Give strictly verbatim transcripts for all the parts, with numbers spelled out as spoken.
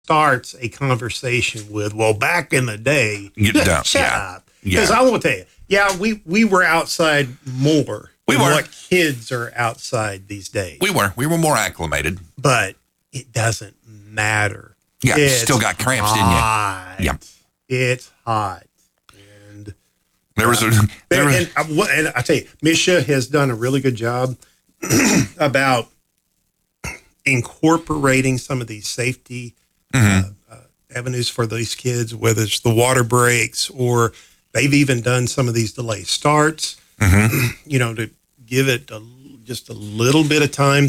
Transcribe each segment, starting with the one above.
starts a conversation with, well, back in the day, Get down. shut yeah. up. Because yeah. I want to tell you, yeah, we, we were outside more we than were. what kids are outside these days. We were. We were more acclimated. But it doesn't matter. Yeah, you it's still got cramps, hot. didn't you? Yeah. It's hot. And there was a... There and, was, and, and I tell you, Misha has done a really good job about incorporating some of these safety mm-hmm. uh, uh, avenues for these kids, whether it's the water breaks or they've even done some of these delay starts, mm-hmm. you know, to give it a, just a little bit of time.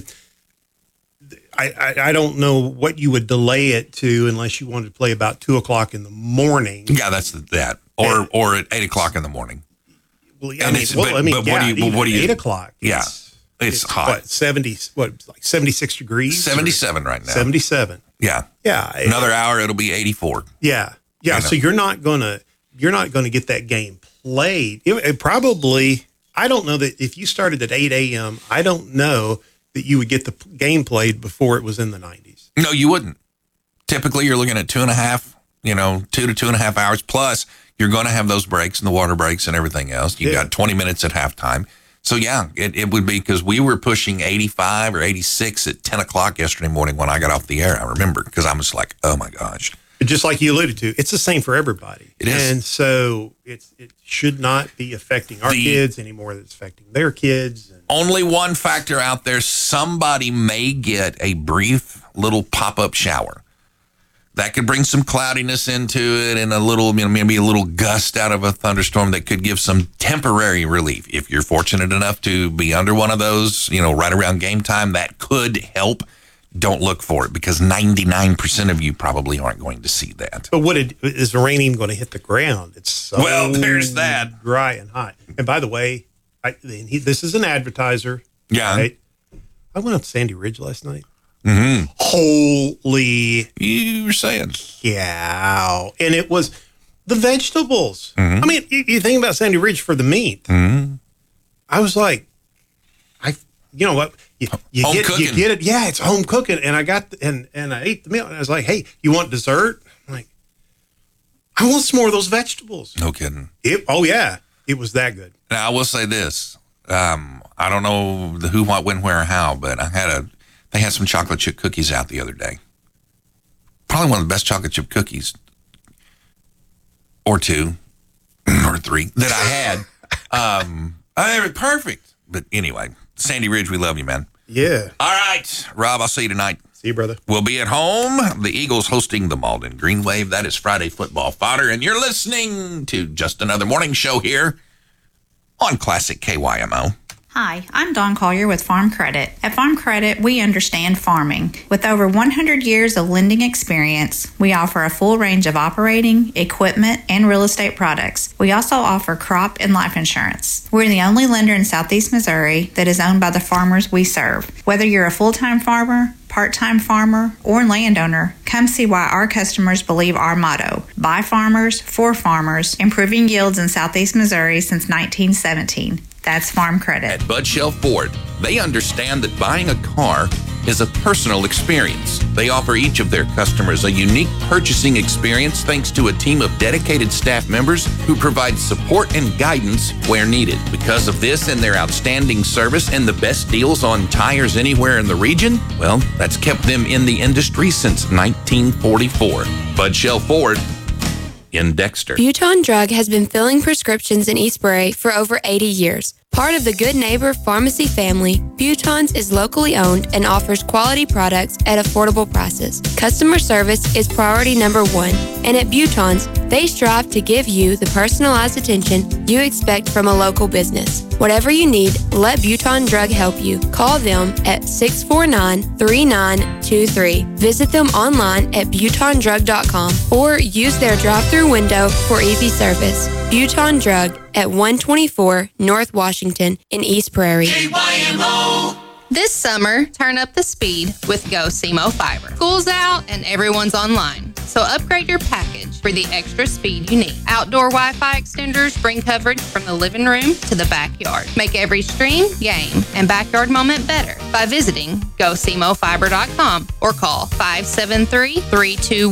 I, I, I don't know what you would delay it to unless you wanted to play about two o'clock in the morning. Yeah, that's that. Or and, or at eight o'clock in the morning. Well, yeah, I mean, well, but, I mean, but yeah, what do you, what do you, eight o'clock. Yeah. It's, It's, it's hot. What, seventy, what, like seventy-six degrees? seventy-seven right now. seventy-seven. Yeah. Yeah. Another it, hour, it'll be eighty-four. Yeah. Yeah. So you're not going to, you're not going to get that game played. It, it probably, I don't know that if you started at eight a.m., I don't know that you would get the game played before it was in the nineties. No, you wouldn't. Typically, you're looking at two and a half, you know, two to two and a half hours. Plus, you're going to have those breaks and the water breaks and everything else. You've yeah. got twenty minutes at halftime. So, yeah, it, it would be because we were pushing eighty-five or eighty-six at ten o'clock yesterday morning when I got off the air. I remember because I was like, oh, my gosh. Just like you alluded to, it's the same for everybody. It is. And so it's, it should not be affecting our the, kids anymore than it's affecting their kids. And, only one factor out there, somebody may get a brief little pop-up shower. That could bring some cloudiness into it and a little, you know, maybe a little gust out of a thunderstorm that could give some temporary relief. If you're fortunate enough to be under one of those, you know, right around game time, that could help. Don't look for it because ninety-nine percent of you probably aren't going to see that. But what it, is the rain even going to hit the ground? It's so well, there's that. Dry and hot. And by the way, I, he, this is an advertiser. Yeah. Right? I went up to Sandy Ridge last night. Mm-hmm. Holy. You were saying. Cow. And it was the vegetables. Mm-hmm. I mean, you, you think about Sandy Ridge for the meat. Mm-hmm. I was like, I, you know what? You, you home get cooking. you get it. Yeah, it's home cooking. And I got, and, and I ate the meal and I was like, hey, you want dessert? I'm like, I want some more of those vegetables. No kidding. It, oh, yeah. It was that good. Now, I will say this. Um, I don't know the who, what, when, where, or how, but I had a, they had some chocolate chip cookies out the other day. Probably one of the best chocolate chip cookies, or two, or three, that I had. um, they were perfect. But anyway, Sandy Ridge, we love you, man. Yeah. All right, Rob, I'll see you tonight. See you, brother. We'll be at home. The Eagles hosting the Malden Green Wave. That is Friday football fodder, and you're listening to Just Another Morning Show here on Classic K Y M O. Hi, I'm Dawn Collier with Farm Credit. At Farm Credit, we understand farming. With over one hundred years of lending experience, we offer a full range of operating, equipment, and real estate products. We also offer crop and life insurance. We're the only lender in Southeast Missouri that is owned by the farmers we serve. Whether you're a full-time farmer, part-time farmer, or landowner, come see why our customers believe our motto, by farmers, for farmers, improving yields in Southeast Missouri since nineteen seventeen. That's Farm Credit. At Bud Shell Ford, they understand that buying a car is a personal experience. They offer each of their customers a unique purchasing experience thanks to a team of dedicated staff members who provide support and guidance where needed. Because of this and their outstanding service and the best deals on tires anywhere in the region, well, that's kept them in the industry since nineteen forty-four. Bud Shell Ford in Dexter. Buton Drug has been filling prescriptions in Eastbury for over eighty years. Part of the Good Neighbor Pharmacy family, Buton's is locally owned and offers quality products at affordable prices. Customer service is priority number one, and at Buton's, they strive to give you the personalized attention you expect from a local business. Whatever you need, let Buton Drug help you. Call them at six four nine, three nine two three. Visit them online at buton drug dot com or use their drive-through window for easy service. Buton Drug at one twenty-four North Washington in East Prairie. K Y M O. This summer, turn up the speed with Go C M O Fiber. School's out and everyone's online. So upgrade your package for the extra speed you need. Outdoor Wi-Fi extenders bring coverage from the living room to the backyard. Make every stream, game, and backyard moment better by visiting go c m o fiber dot com or call five seven three, three two